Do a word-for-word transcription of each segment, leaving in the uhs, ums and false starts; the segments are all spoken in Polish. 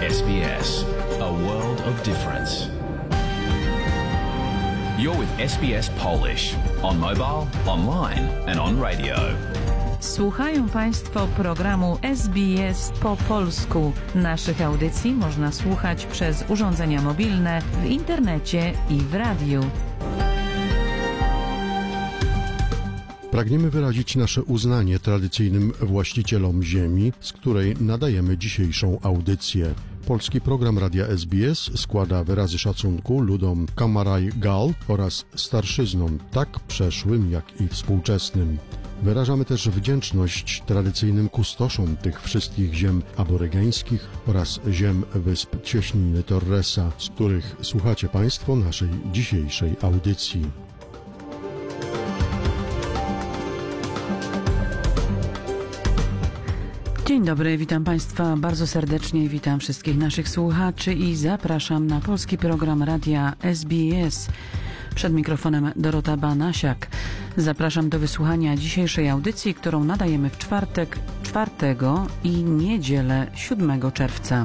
S B S, a world of difference. You're with S B S Polish on mobile, online and on radio. Słuchają Państwo programu S B S po polsku. Naszych audycji można słuchać przez urządzenia mobilne, w internecie i w radiu. Pragniemy wyrazić nasze uznanie tradycyjnym właścicielom ziemi, z której nadajemy dzisiejszą audycję. Polski program Radia S B S składa wyrazy szacunku ludom Kamaraj-Gal oraz starszyznom, tak przeszłym jak i współczesnym. Wyrażamy też wdzięczność tradycyjnym kustoszom tych wszystkich ziem aborygeńskich oraz ziem wysp Cieśniny Torresa, z których słuchacie Państwo naszej dzisiejszej audycji. Dzień dobry, witam Państwa bardzo serdecznie, witam wszystkich naszych słuchaczy i zapraszam na polski program Radia S B S. Przed mikrofonem Dorota Banasiak. Zapraszam do wysłuchania dzisiejszej audycji, którą nadajemy w czwartek czwartego i niedzielę siódmego czerwca.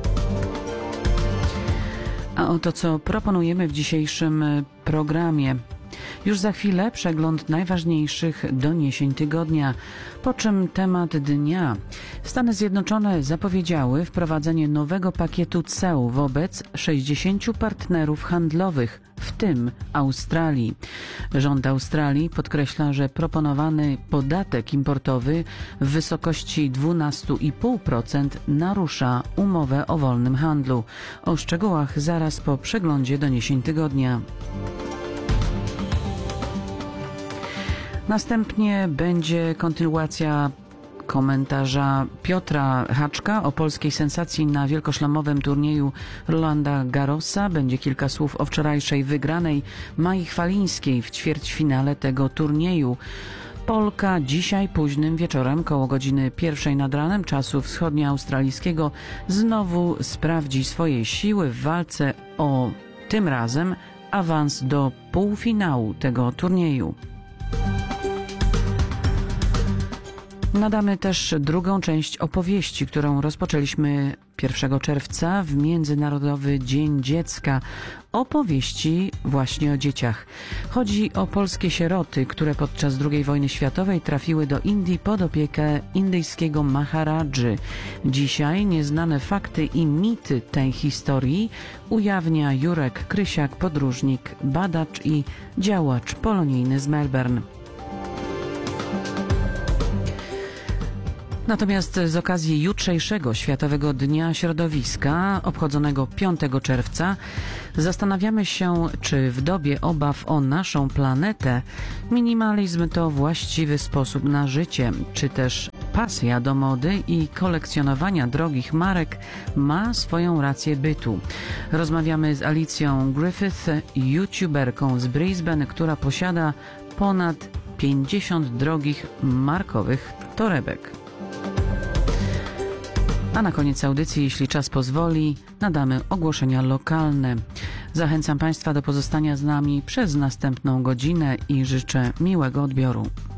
A oto co proponujemy w dzisiejszym programie. Już za chwilę przegląd najważniejszych doniesień tygodnia, po czym temat dnia. Stany Zjednoczone zapowiedziały wprowadzenie nowego pakietu ceł wobec sześćdziesięciu partnerów handlowych, w tym Australii. Rząd Australii podkreśla, że proponowany podatek importowy w wysokości dwanaście i pół procent narusza umowę o wolnym handlu. O szczegółach zaraz po przeglądzie doniesień tygodnia. Następnie będzie kontynuacja komentarza Piotra Haczka o polskiej sensacji na wielkoszlemowym turnieju Rolanda Garrosa. Będzie kilka słów o wczorajszej wygranej Mai Chwalińskiej w ćwierćfinale tego turnieju. Polka dzisiaj późnym wieczorem, koło godziny pierwszej nad ranem czasu wschodnioaustralijskiego, znowu sprawdzi swoje siły w walce o tym razem awans do półfinału tego turnieju. Nadamy też drugą część opowieści, którą rozpoczęliśmy pierwszego czerwca w Międzynarodowy Dzień Dziecka. Opowieści właśnie o dzieciach. Chodzi o polskie sieroty, które podczas drugiej wojny światowej trafiły do Indii pod opiekę indyjskiego Maharadży. Dzisiaj nieznane fakty i mity tej historii ujawnia Jurek Krysiak, podróżnik, badacz i działacz polonijny z Melbourne. Natomiast z okazji jutrzejszego Światowego Dnia Środowiska, obchodzonego piątego czerwca, zastanawiamy się, czy w dobie obaw o naszą planetę minimalizm to właściwy sposób na życie, czy też pasja do mody i kolekcjonowania drogich marek ma swoją rację bytu. Rozmawiamy z Alicją Griffith, youtuberką z Brisbane, która posiada ponad pięćdziesiąt drogich markowych torebek. A na koniec audycji, jeśli czas pozwoli, nadamy ogłoszenia lokalne. Zachęcam Państwa do pozostania z nami przez następną godzinę i życzę miłego odbioru.